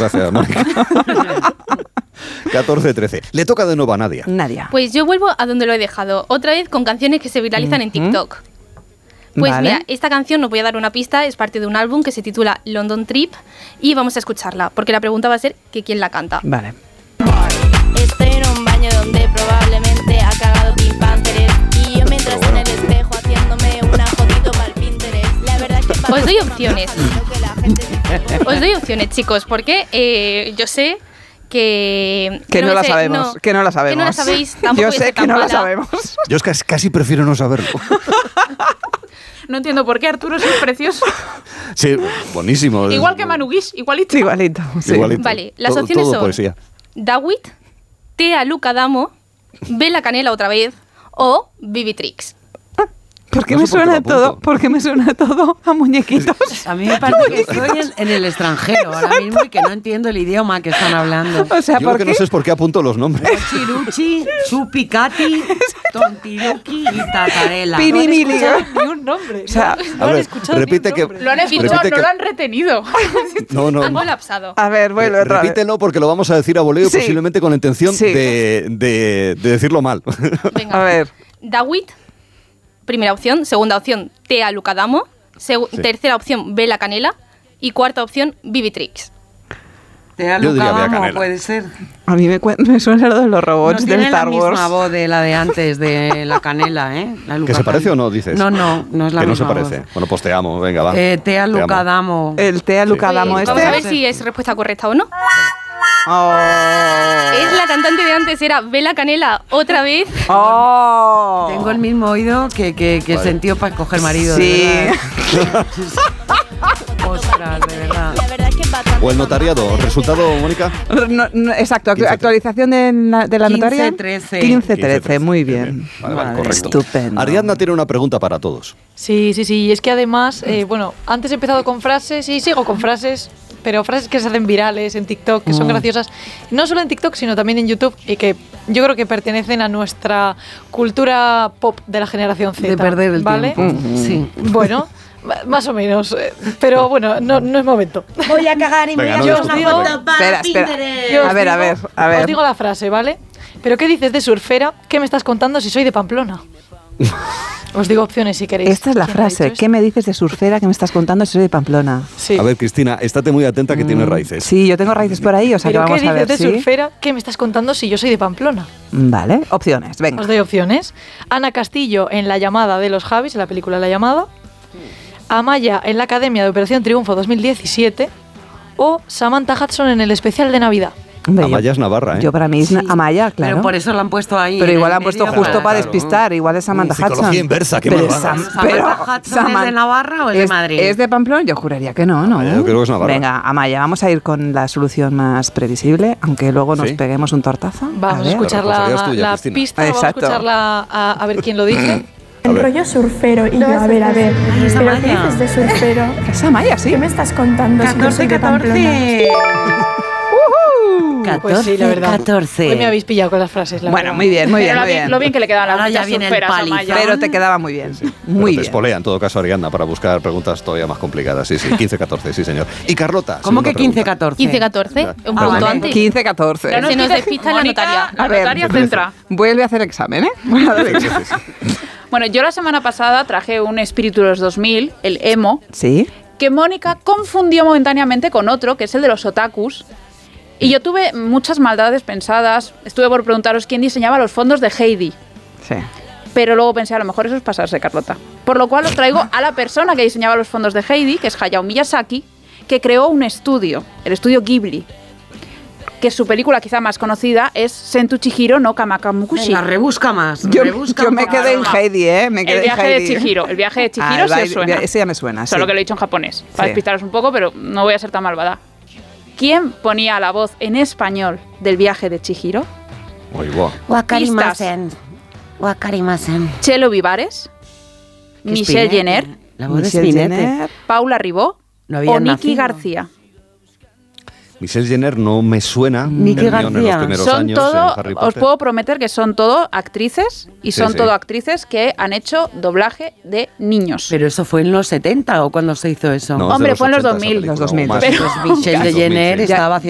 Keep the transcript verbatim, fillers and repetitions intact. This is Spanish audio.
gracias, Mónica. catorce trece. Le toca de nuevo a Nadia. Nadia. Pues yo vuelvo a donde lo he dejado. Otra vez con canciones que se viralizan en TikTok. Pues Vale. mira, esta canción, os voy a dar una pista, es parte de un álbum que se titula London Trip y vamos a escucharla, porque la pregunta va a ser que quién la canta. Vale. Estoy en un baño donde probablemente ha cagado Pink Panther y yo mientras Pero bueno. en el espejo haciéndome una fotito para el Pinterest. La verdad es que Os doy opciones. que la gente se... Os doy opciones, chicos, porque eh, yo sé que... Que no, me la sé- sabemos, que no la sabemos. Que no la sabéis, tampoco Yo voy a sé ser que tan no la mala. sabemos. Yo es que casi prefiero no saberlo. No entiendo por qué Arturo es precioso. Sí, buenísimo. Igual que Manu Guix, igualito. Igualito. Sí. Igualito. Vale, las Todo- opciones todo son poesía. Dawit, Tea Luca Damo, Ve la Canela otra vez o Vivitrix. ¿Por qué No me sé por qué suena lo apunto. todo? ¿Por qué me suena todo a muñequitos? A mí me parece que estoy en, en el extranjero ahora mismo y que no entiendo el idioma que están hablando. O sea, Yo ¿por lo que qué? no sé es por qué apunto los nombres. Chiruchi, Chupicati, Tontiruki y Tatarela. Pirimili. Ni un nombre. O sea, no a han ver, escuchado repite ni que- un nombre. Lo han escuchado, repite no que- lo han retenido. No, no. Han no. colapsado. a ver, vuelve otra vez. Repítelo porque lo vamos a decir a voleo y Sí. posiblemente con la intención Sí. de, de- de decirlo mal. Venga. A ver. Dawit, primera opción. Segunda opción, Tea Luca Damo. Segu- Sí. Tercera opción, Ve la Canela. Y cuarta opción, Vivitrix. Te ha Yo diría Bea Lucadamo, Canela. puede ser. A mí me, cuen- me suena lo de los No robots de tiene Star la Wars. misma voz de la de antes, de la canela, ¿eh? La ¿Que se parece o no, dices? No, no, no es la que no se misma parece. voz. Bueno, pues te amo, venga, va. Eh, Tea Te amo. Lucadamo. El Tea Luca Damo Pues, este. vamos a ver si es respuesta correcta o no. Oh. Es la cantante de antes, era Ve la Canela otra vez. Oh. Tengo el mismo oído que, que, que Vale. sentido para escoger marido. Sí. De verdad. Ostras, de verdad. La verdad es que es bastante... O el notariado. ¿Resultado, Mónica? No, no, exacto, actu- quince. actualización de la, de la quince notaria. trece. quince trece, muy bien. Vale, vale, Vale, correcto. estupendo. Ariadna tiene una pregunta para todos. Sí, sí, sí. Y es que además, eh, bueno, antes he empezado con frases y sigo con frases, pero frases que se hacen virales en TikTok, que son Mm. graciosas, no solo en TikTok, sino también en YouTube, y que yo creo que pertenecen a nuestra cultura pop de la generación Z. De perder el ¿vale? tiempo. Sí. Bueno, ma- más o menos. eh, Pero bueno, no, no es momento. Voy a cagar y Venga, me voy no a hacer discutimos. una foto para Espera, espera. Pinterest. Yo os A ver, a digo- ver, a ver. Os digo la frase, ¿vale? ¿Pero qué dices de surfera? ¿Qué me estás contando si soy de Pamplona? Os digo opciones si queréis. Esta es la ¿Quién ha frase. dicho ¿Qué me dices de surfera que me estás contando si soy de Pamplona? esto? Sí. A ver, Cristina, estate muy atenta que tiene raíces. Sí, yo tengo raíces por ahí, o sea que ¿Pero qué vamos a dices ver. de ¿sí? surfera? ¿Qué me estás contando si yo soy de Pamplona? Vale, opciones, venga. Os doy opciones. Ana Castillo en La llamada de los Javis, en la película La llamada. Amaya en la Academia de Operación Triunfo dos mil diecisiete. O Samantha Hudson en el especial de Navidad. Hombre, yo- Amaya es Navarra, ¿eh? Yo para mí es Sí. Amaya, claro. Pero por eso lo han puesto ahí. Pero en igual el han puesto medio. justo Claro, para claro. despistar, igual es Samantha Psicología Hudson. inversa, qué Pero malvada. Sam- ¿Samantha pero Hudson es de Saman- Navarra o es de Madrid? ¿Es de Pamplona? Yo juraría que no, ¿no? Amaya, yo creo que es Navarra. Venga, Amaya, vamos a ir con la solución más previsible, aunque luego nos Sí. peguemos un tortazo. Vamos a, ver. escuchar La la, responsabilidad es tuya, la Cristina. pista, vamos a Exacto. escucharla a, a ver quién lo dice. A El ver. rollo surfero y yo, a ver, a ver, Ay, esa ¿pero qué Maya. dices de surfero? Es Amaya, sí. ¿Qué me estás contando si yo catorce, soy de Pamplona? catorce. Pues sí, la verdad. catorce. Hoy me habéis pillado con las frases. La Bueno, verdad. muy bien, muy bien, Pero muy lo, bien. lo bien que le quedaban las Ahora ya muchas viene el surferas a palizón. Maya. Pero te quedaba muy bien. Pero Muy te bien. espolea en todo caso Ariadna para buscar preguntas todavía más complicadas. Sí, sí, quince catorce, sí, señor. Y Carlota. ¿Cómo segunda que quince, pregunta. catorce? quince catorce, un Ah, punto vale. antes. quince catorce. Ya no Se nos dice despista la Mónica, notaria. La A ver, notaria trece. centra. Vuelve a hacer examen, ¿eh? Vuelve a hacer examen. Bueno, yo la semana pasada traje un espíritu de los dos mil, el emo, Sí. que Mónica confundió momentáneamente con otro, que es el de los otakus. Y yo tuve muchas maldades pensadas. Estuve por preguntaros quién diseñaba los fondos de Heidi. Sí. Pero luego pensé, a lo mejor eso es pasarse, Carlota. Por lo cual os traigo a la persona que diseñaba los fondos de Heidi, que es Hayao Miyazaki, que creó un estudio, el estudio Ghibli, que su película quizá más conocida es Sentu Chihiro no Kamakamukushi. Venga, rebusca más. Yo, rebusca yo me más. quedé en Heidi, ¿eh? Me quedé El viaje en de Heidi. Chihiro. El viaje de Chihiro Ah, sí os el suena. Ese ya me suena, sí. Solo que lo he dicho en japonés, para Sí. despistaros un poco, pero no voy a ser tan malvada. ¿Quién ponía la voz en español del viaje de Chihiro? Uy, buah. Wakarimasen. Wakarimasen. Chelo Vivares, Que Michelle Spinetta. Jenner, La voz de Michelle Spinetta. Jenner. Paula Ribó No había o Nicky nacido. García. Michelle Jenner no me suena. Nicky Hermione en los García. primeros Son años todo, en Harry os Potter. puedo prometer que son todo actrices y Sí, son sí. todo actrices que han hecho doblaje de niños. Pero eso fue en los setenta o cuando se hizo eso. No, es de Hombre, fue en los ochenta dos mil. esa película, Los dos mil. o más. Pero Michelle dos mil, Jenner sí. estaba haciendo